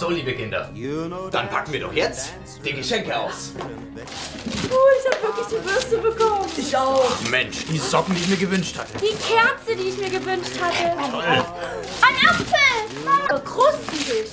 So, liebe Kinder, dann packen wir doch jetzt die Geschenke aus. Ich habe wirklich die Bürste bekommen. Ich auch. Mensch, die Socken, die ich mir gewünscht hatte. Die Kerze, die ich mir gewünscht hatte. Toll. Ein Apfel. Krustenfisch.